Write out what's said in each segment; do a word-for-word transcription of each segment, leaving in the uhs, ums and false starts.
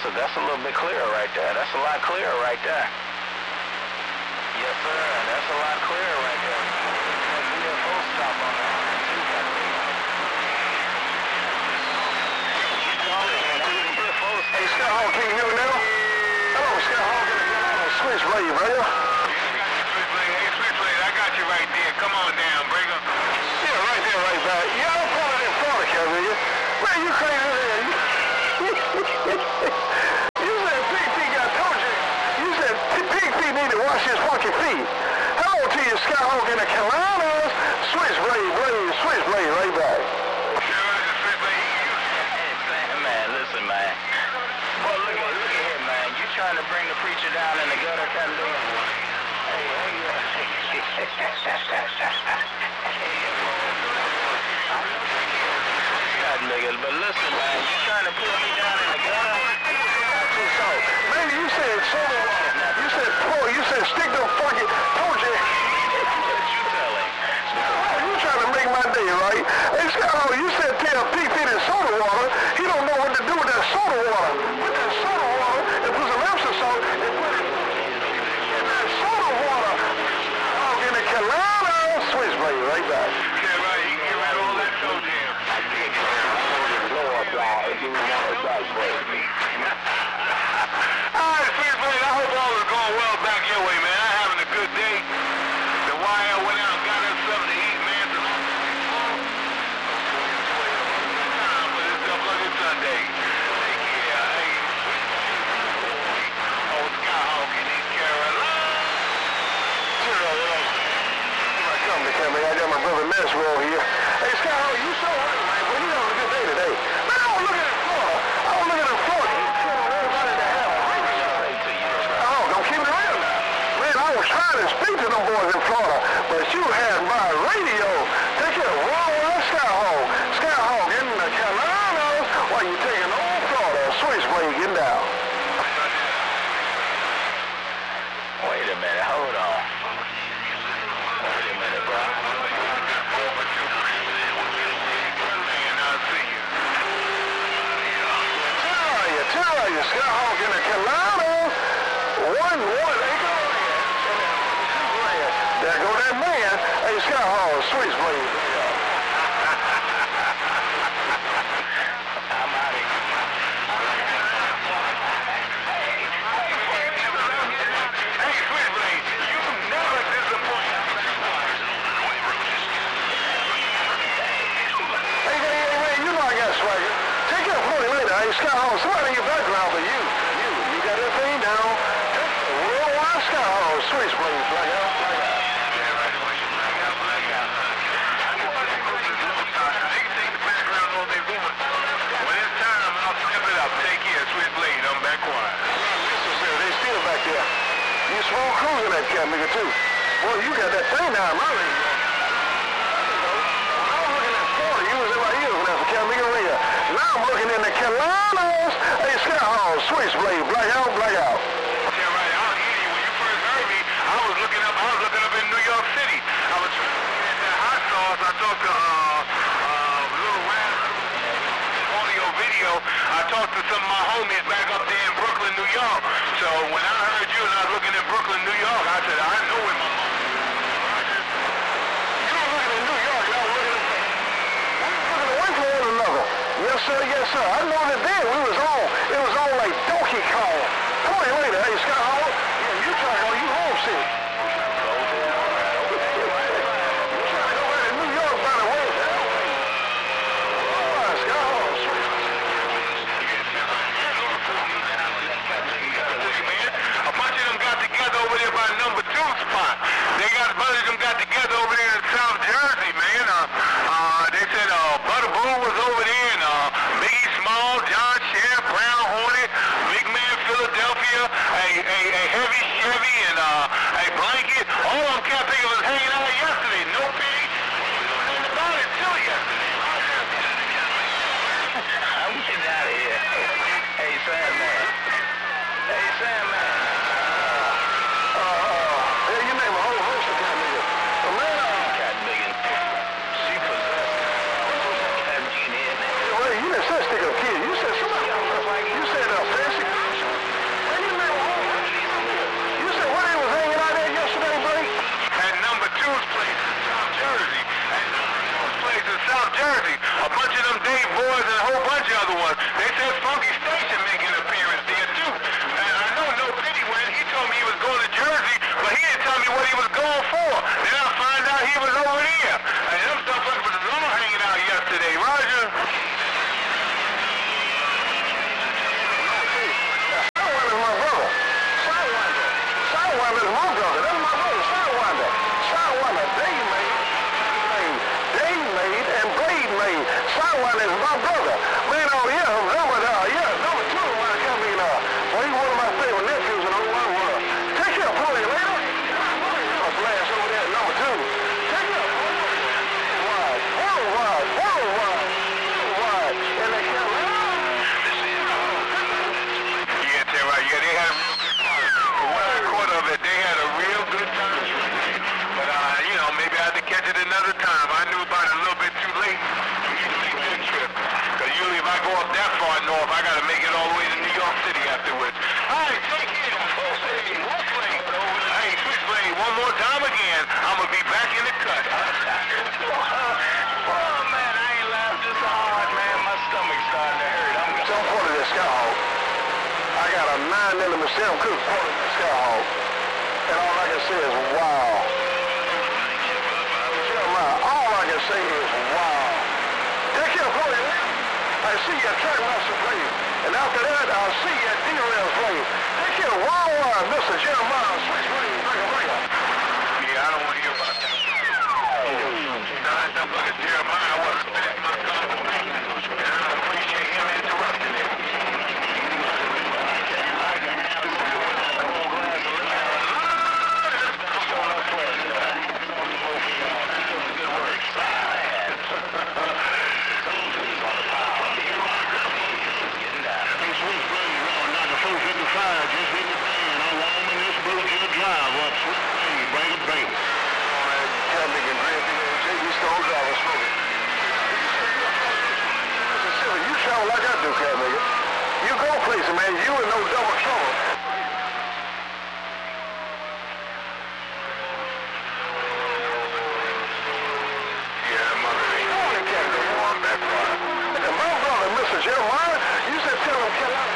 a, that's a little bit clearer right there. That's a lot clearer right there. Yes, sir. That's a lot clearer right there. There's a full stop on that. Hey, Scott Hall, can you hear me now? Hello, Scott Hall, get a switchblade, brother. Hey, switchblade, I got you right there. Come on down, bring up. Yeah, right there, right back. Yeah, I'm calling in Florida, Kevin. Man, you crazy, man. You said Pig Feet got told you. You said Pig Feet need to wash his fucking feet. Hello to you, Scott Hall, in the Carolinas. Switchblade, blade, switchblade, right back. Listen, man. Boy, look at, look at here, man. You trying to bring the preacher down in the gutter, kind of thing? Hey, hey, God, niggas, but listen, man. You trying to put me down in the gutter? So, maybe you said soda water. You said pour. You said stick them fucking torture. You tell him. You trying to make my day, right? Hey, Scott Hall, you said tell Pig Feet in soda water. He don't know what to do with that soda water. With that soda water and put some Epsom salt and put it in that soda water. Oh, in the Carolina switchblade, right back. Yeah, right. He can get rid of all that toe jam. All right, switchblade, I hope all is going well back your way, man. I'm having a good day. The wire went out and got us something to eat, man. But it's a fucking Sunday. Take care. Hey. Oh, Scott Hawk in East Carolina. Come to Camry. I got my brother Maxwell here. Hey, Scott Hall, you so right, man. Well, you having a good day today. Man, I was looking at Florida. I was looking at Florida. Everybody to have Oh, don't keep it real now. Man, I was trying to speak to them boys in Florida, but you had my radio. Take care of Worldwide Scott Hall. Scott Hall getting the Carolinas while you taking old Florida. Switchblade getting down. Wait a minute, hold on. Wait a minute, bro. Tell you, tell you, Scott Hall getting the Carolinas. One, one, they go there. There go that man. Hey, Scott Hall, switchblade. I'm out of here. Hey, switchblade, you never disappoint. Hey, hey, hey, man, you know I got swagger. Take care of Floyd later. Hey, Scott Hall, somebody in your background, but you, you, you got that thing down. Worldwide Scott Hall, switchblade, black out, black out. They can take the background all they want. When it's time, I'll step it up. Take care, switchblade. I'm back quiet. Listen, sir, they still back there. You smooth cruising that cat, nigga, too. Boy, you got that thing down, my lady. I was looking at Florida. You was in my ears when that cat, nigga, Rhea. Now I'm looking in the Carolinas. Hey, Scott Hall, switchblade, black out, black out. Yeah, right. I'll hear you. When you first heard me, I was looking up. I was looking up in New York City. I was trying to get that hot sauce. I talked to uh, uh, Little Raz, audio video. I talked to some of my homies back up there in Brooklyn, New York. So when I heard you and I was looking in Brooklyn, New York, I said, I know where my mom is. You were looking in New York. Y'all were looking at looking away from one another. Yes, sir. Yes, sir. I know that then we was on. It was on like Donkey Kong. Come on later. Hey, Scott Hall. Yeah, you trying to go. You homesick. Over there by number two spot. They got a bunch of them got together over there in South Jersey, man. Uh, uh, they said uh, Butter Boo was over there, and uh, Biggie Small, John Sheriff, Brown Hornet, Big Man Philadelphia, a, a, a heavy Jersey. A bunch of them Dave boys and a whole bunch of other ones. They said Funky Station making an appearance there too. And I know No Pity went. He told me he was going to Jersey, but he didn't tell me what he was going for. Then I find out he was over there. And them motherfuckers was all hanging out yesterday, Roger. Sidewinder is my brother. Sidewinder. Sidewinder is my brother. That's my brother. Sidewinder. Sidewinder. Dave made, Dave made, and Blade made. Sidewinder is my brother. Man, oh yeah, number uh, yeah, number two when I come in. Uh, well, he's one of my favorite nephews in the whole wide world. Take care, Paulie later. I'm blast over there at number two. Take care, Worldwide, worldwide, worldwide, worldwide. And they can't Yeah, tell right. Yeah, they had a real good time. From what I caught of it, they had a real good time. But, uh, you know, maybe I have to catch it another time. I knew about it a little bit too late to make that trip. Because usually if I go up that far north, I got to make it all the way to New York City afterwards. All right, take care. Hey, Switchblade, one more time again. I'm going to be back in the cut. Oh, man, I ain't laughed this hard, man. My stomach's starting to hurt. I'm Some part of the Skyhawk. I got a nine millimeter Sam Cooke part of the Skyhawk. And all I can say is wow. Jeremiah, all I can say is wow. Take care, Paulie. I see you at Trackmaster play. And after that, I'll see you at D-Rails play. Take care, worldwide, Mister Jeremiah, Switchblade, breaker, breaker. Yeah, I don't want to hear about that. Now, I don't look at Jeremiah. I want to finish my conversation. And I don't appreciate him interrupting it. Like I do, cat nigga. You go places, man. You in no double trouble. Yeah, that mother ain't Morning, cat nigga. on that part. And my brother, Mister Jeremiah, you said tell him, kill out.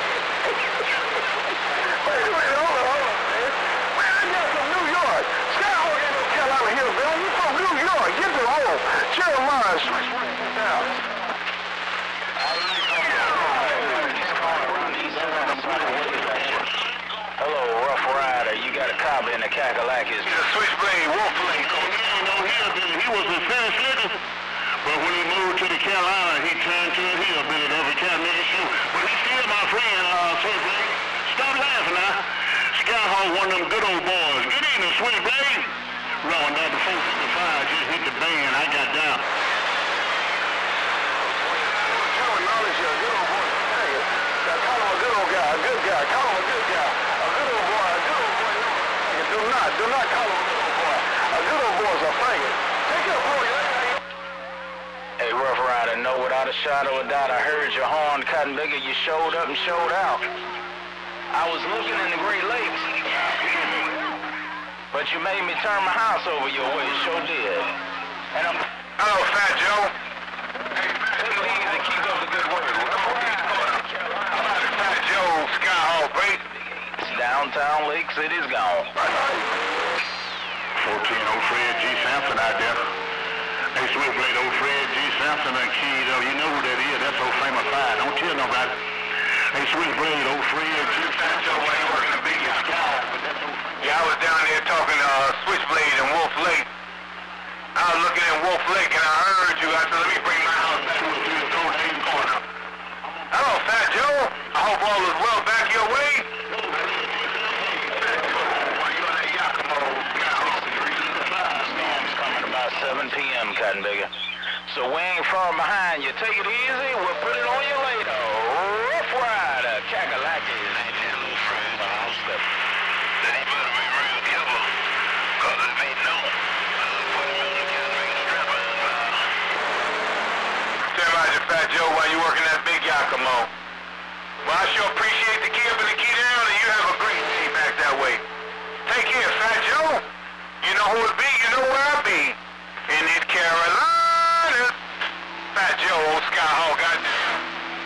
Wait, wait, hold on, hold on, man. Man, I got from New York. Skyhawk ain't no Carolina hillbilly. You from New York. Get to home. Jeremiah, switch now. Hello, Rough Rider. You got a copy in the Kakalakis. He's a Switchblade, Wolflake. He ain't no hillbilly. He was a fence nigga. But when he moved to the Carolina, he turned to a hillbilly. Every cat nigga shoot. But he's still my friend, uh, Switchblade. Stop laughing now. Skyhawk, one of them good old boys. Good evening, Switchblade. Rolling down the four fifty-five, just hit the band. I got down. Common knowledge, you're a good old boy. Dang it. Now, call him a good old guy, a good guy. Call him a good guy. A good old boy, a good old boy. Do not, do not call him a good old boy. A good old boy is a faggot. Take your boy. Hey, Rough Rider, know without a shadow of a doubt, I heard your horn, Cotton Bigger. You showed up and showed out. I was looking in the Great Lakes, but you made me turn my house over your way. Sure did. And I'm... Hello, Fat Joe. Please and keep up the good work. Fat Joe, Skyhawk, right? Downtown Lake City's gone. fourteen, old Fred G. Sampson out there. Hey, Switchblade, old Fred G. Sampson done keyed up. You know who that is. That's old famous five. Don't tell nobody. Hey, Switchblade, old Fred G. Fat Joe, why you working the big guy? Yeah, I was down there talking to uh, Switchblade and Wolf Lake. I was looking at Wolf Lake and I heard you. I said, let me bring my house back to the same corner. Hello, Fat Joe. I hope all is well back your way. seven p m Cotton Bigger. So we ain't far behind you. Take it easy. We'll put it on you later. Rough Rider, Kakalakis. Fat Joe, while you working that big Yakimo. Well, I sure appreciate